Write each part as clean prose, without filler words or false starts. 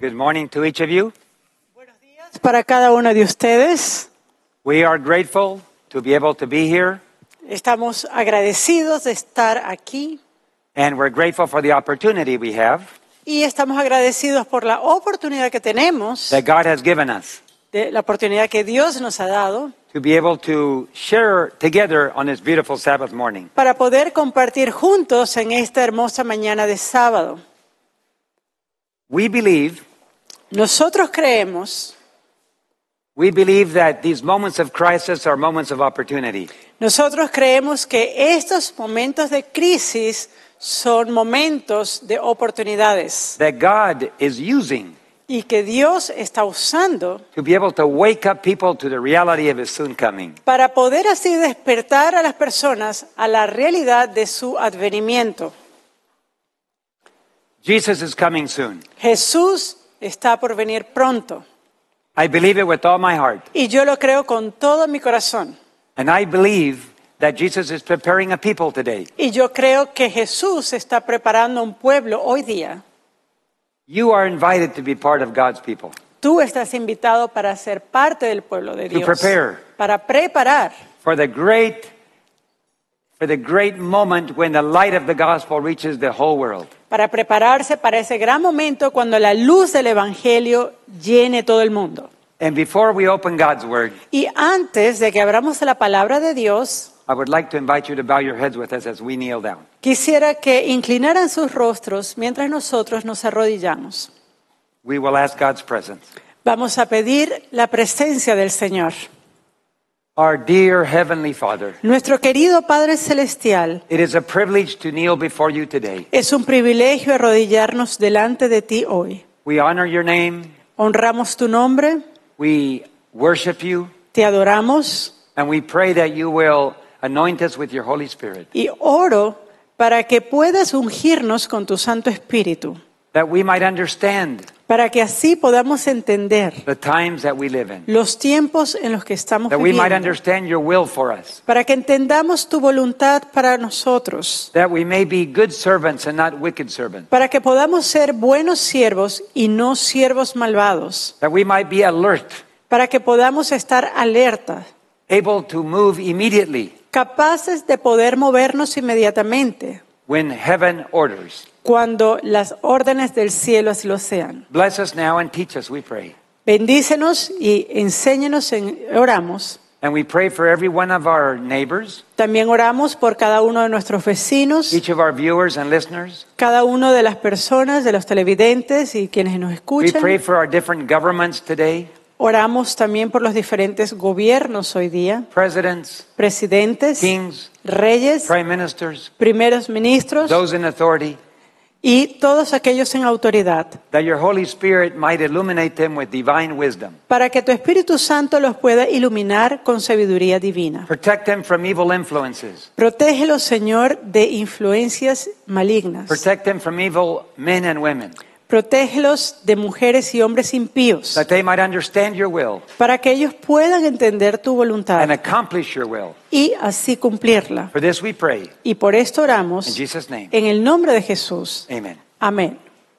Good morning to each of you. Buenos días para cada uno de ustedes. We are grateful to be able to be here, Estamos agradecidos de estar aquí and we're grateful for the opportunity we have y estamos agradecidos por la oportunidad que tenemos, that God has given us de la oportunidad que Dios nos ha dado to be able to share together on this beautiful Sabbath morning. para poder compartir juntos en esta hermosa mañana de sábado. We believe that these moments of crisis are moments of opportunity. Nosotros creemos que estos momentos de crisis son momentos de oportunidades That God is using y que Dios está usando to be able to wake up people to the reality of His soon coming. para poder así despertar a las personas a la realidad de su advenimiento. Jesus is coming soon. Jesús está por venir pronto I believe it with all my heart. y yo lo creo con todo mi corazón. And I believe that Jesus is preparing a people today. Y yo creo que Jesús está preparando un pueblo hoy día. You are invited to be part of God's people. Tú estás invitado para ser parte del pueblo de To Dios. prepare. Para preparar For the great moment when the light of the gospel reaches the whole world. para prepararse para ese gran momento cuando la luz del Evangelio llene todo el mundo. And before we open God's word, Y antes de que abramos la palabra de Dios, I would like to invite you to bow your heads with us as we kneel down. quisiera que inclinaran sus rostros mientras nosotros nos arrodillamos. We will ask God's presence. Vamos a pedir la presencia del Señor. Our dear Heavenly Father, Nuestro querido Padre Celestial, it is a privilege to kneel before you today. es un privilegio arrodillarnos delante de ti hoy. We honor your name, Honramos tu nombre, we worship you, te adoramos and we pray that you will anoint us with your Holy Spirit, y oro para que puedas ungirnos con tu Santo Espíritu, that we might understand para que así podamos entender the times that we live in, los tiempos en los que estamos that we might viviendo, understand your will for us, para que entendamos tu voluntad para nosotros, that we may be good servants and not wicked servants, para que podamos ser buenos siervos y no siervos malvados, that we might be alert, para que podamos estar alerta, able to move immediately capaces de poder movernos inmediatamente when heaven orders. cuando las órdenes del cielo así lo sean. Bless us now and teach us, we pray. Bendícenos y enséñanos, oramos. And we pray for every one of our neighbors, También oramos por cada uno de nuestros vecinos, each of our viewers and listeners. cada uno de las personas, de los televidentes y quienes nos We escuchan. pray for our different governments today, Oramos también por los diferentes gobiernos hoy día, presidents, presidentes, kings, reyes, prime ministers, primeros ministros those in authority, y todos aquellos en autoridad, that your Holy Spirit might illuminate them with divine wisdom. para que tu Espíritu Santo los pueda iluminar con sabiduría divina. Protect them from evil influences. Protégelos, Señor, de influencias malignas. Protect them from evil men and women, Protégelos de mujeres y hombres impíos, that they might understand your will para que ellos puedan entender tu voluntad and accomplish your will. y así cumplirla. For this we pray, Y por esto in oramos Jesus' name. en el nombre de Jesús. Amen. Amén.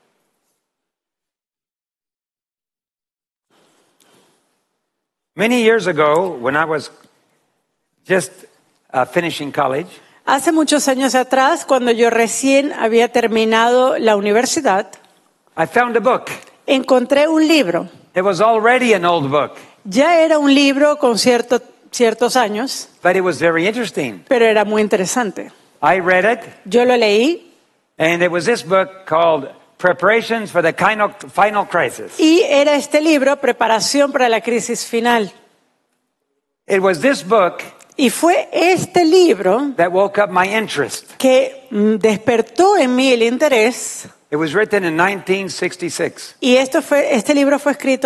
Many years ago, when I was just finishing college, Hace muchos años atrás, cuando yo recién había terminado la universidad, I found a book. encontré un libro. It was already an old book, Ya era un libro con ciertos años, but it was very interesting. pero era muy interesante. I read it, Yo lo leí and it was this book called Preparations for the Final Crisis. y era este libro, Preparación para la crisis final. It was this book Y fue este libro that woke up my interest. que despertó en mí el interés. It was written in 1966. Y este libro fue escrito